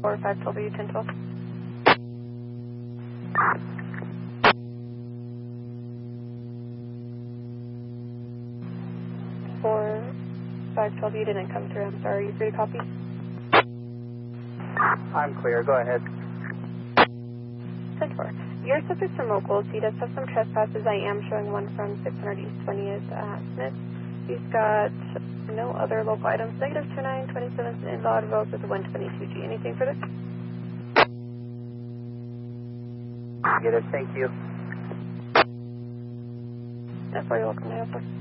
4512W1012. 4512, you didn't come through. I'm sorry. Are you free to copy? I'm clear. Go ahead. 10-4. Your subject's from locals. He does have some trespasses. I am showing one from 600 East 20th Smith. He's got no other local items. Negative 2927 in Vaudeville with 122G. Anything further? Get it. Thank you. 10-4, you're welcome to answer.